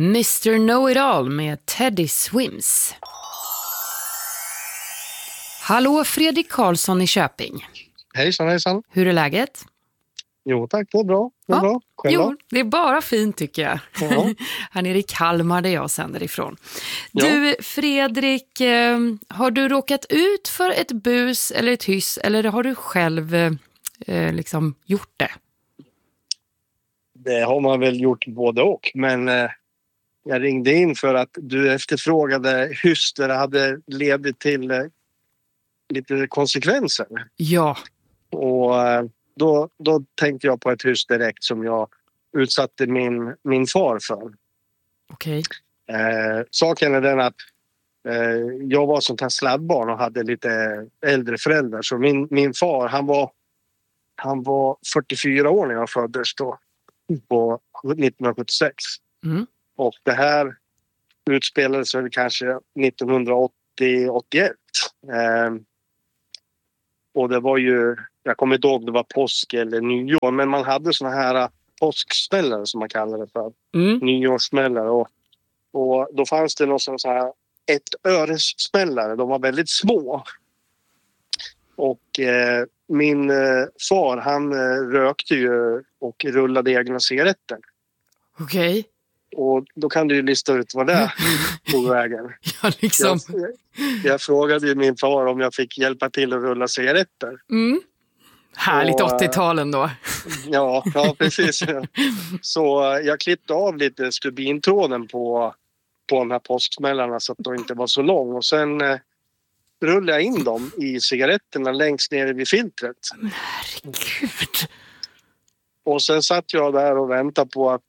Mr. Know-It-All med Teddy Swims. Hallå, Fredrik Karlsson i Köping. Hejsan, hejsan. Hur är läget? Jo tack, det är bra. Det är bra. Jo, det är bara fint tycker jag. Ja. Här nere i Kalmar där jag sänder ifrån. Ja. Du, Fredrik, har du råkat ut för ett bus eller ett hyss eller har du själv liksom gjort det? Det har man väl gjort både och, men jag ringde in för att du efterfrågade hyss där det hade ledit till lite konsekvenser. Ja. Och då tänkte jag på ett hyss direkt som jag utsatte min far för. Okej. Saken är den att jag var sånt här sladdbarn och hade lite äldre föräldrar. Så min far, han var 44 år när jag föddes då, på 1976. Mm. Och det här utspelades väl kanske 1980-81. Och det var ju, jag kommer inte ihåg det var påsk eller nyår, men man hade såna här påsksmällare som man kallar det för. Nyårssmällare. Och då fanns det någon sån här 1-öressmällare. De var väldigt små. Och min far, han rökte ju och rullade egna cigaretter. Okej. Och då kan du ju lista ut vad det är på vägen. Ja, liksom. Jag frågade ju min far om jag fick hjälpa till att rulla cigaretter. Härligt 80-talen då. Ja, precis. Så jag klippte av lite stubintråden på de här påsksmällarna så att de inte var så lång. Och sen rullade jag in dem i cigaretterna längst ner vid filtret. Herregud. Och sen satt jag där och väntade på att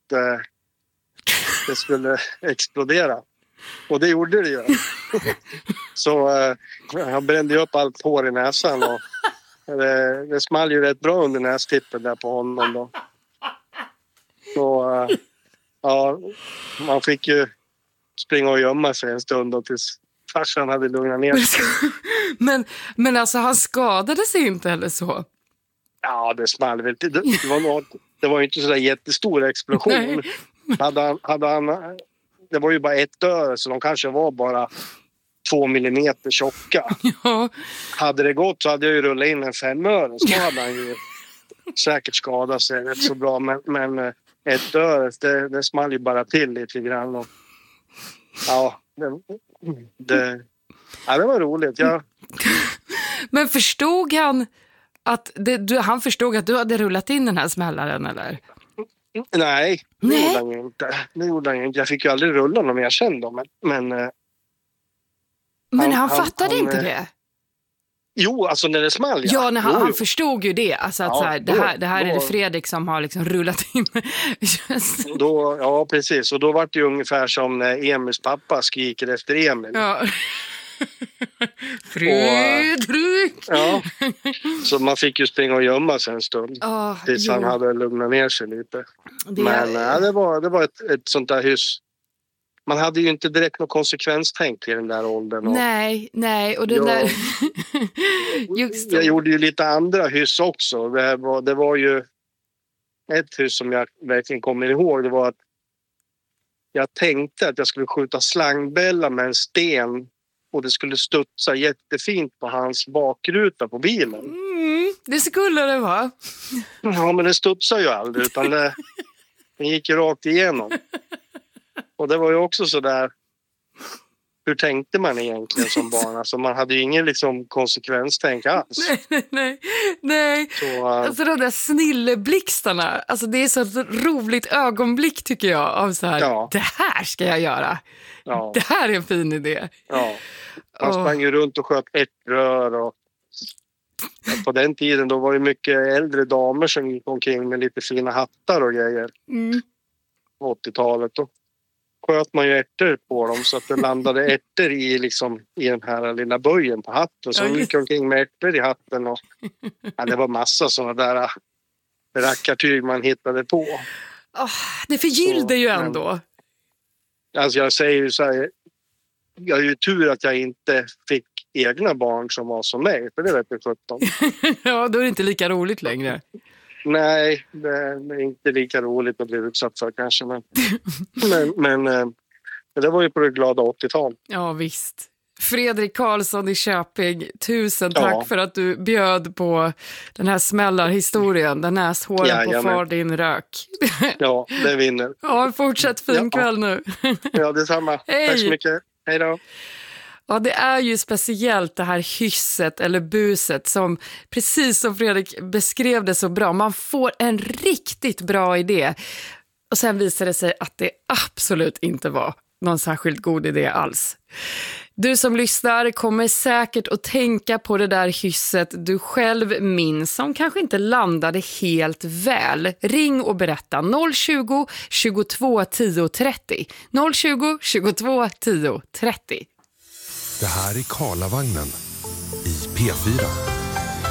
det skulle explodera. Och det gjorde det ju. Så jag brände upp allt hår i näsan och det small ju rätt bra under nästippen där på honom då. Så ja, man fick ju springa och gömma sig en stund då tills farsan hade lugnat ner sig. Men alltså han skadade sig inte eller så? Ja, det small väl. Det var ju inte så där jättestor explosion. Nej. Hade han, det var ju bara 1 öre så de kanske var bara 2 millimeter tjocka. Ja. Hade det gått så hade jag ju rullat in en 5 öre så hade han ju säkert skadat sig rätt så bra. Men 1 öre, det small ju bara till lite grann. Och, ja, det var roligt. Men förstod han att han förstod att du hade rullat in den här smällaren eller? Nej, det gjorde han ju inte. Jag fick ju aldrig rulla någon mer sen då. Men han fattade inte det? Jo, alltså när det small. Ja, när han förstod ju det. Alltså att ja, så här, det här är det Fredrik som har liksom rullat in. Då, ja, precis. Och då var det ju ungefär som när Emils pappa skriker efter Emil. Ja. Fredrik! Ja, så man fick ju springa och gömma sig en stund. Tills han hade lugnat ner sig lite. Men det var ett sånt där hyss. Man hade ju inte direkt någon konsekvenstänk i den där åldern. Nej. Och det där... Just det. Jag gjorde ju lite andra hyss också. Det var ju ett hyss som jag verkligen kommer ihåg. Det var att jag tänkte att jag skulle skjuta slangbälla med en sten. Och det skulle studsa jättefint på hans bakruta på bilen. Det skulle det vara. Ja, men det studsade ju aldrig utan det gick ju rakt igenom. Och det var ju också så där, hur tänkte man egentligen som barn? Alltså man hade ju ingen liksom konsekvenstänk alls. Nej. Så, alltså de där snilleblixtarna, alltså det är så ett roligt ögonblick tycker jag av så här, det här ska jag göra. Ja. Det här är en fin idé. Ja, man sprang ju runt och sköt ärtrör och på den tiden då var det mycket äldre damer som gick omkring med lite fina hattar och grejer. På 80-talet då sköt man ju ärtor på dem så att det landade ärtor i den här lilla böjen på hatten. Så de gick omkring med ärtor i hatten och det var massa sådana där rackartyg man hittade på. Det förgyllde ju ändå. Alltså jag säger ju så här, jag är ju tur att jag inte fick egna barn som var som mig, för det vet jag 17. Ja, då är det inte lika roligt längre. Nej, det är inte lika roligt att bli utsatt för kanske. Men det var ju på det glada 80-tal. Ja, visst. Fredrik Karlsson i Köping, tusen tack för att du bjöd på den här smällarhistorien, den näshåren på far din rök. Ja, det vinner. Ja, fortsätt fin kväll nu. Ja, detsamma. Hej. Tack så mycket. Hej då. Ja, det är ju speciellt det här hysset eller buset som, precis som Fredrik beskrev det så bra, man får en riktigt bra idé. Och sen visar det sig att det absolut inte var någon särskilt god idé alls. Du som lyssnar kommer säkert att tänka på det där hysset du själv minns som kanske inte landade helt väl. Ring och berätta 020 22 10 30. 020 22 10 30. Det här är Karlavagnen i P4.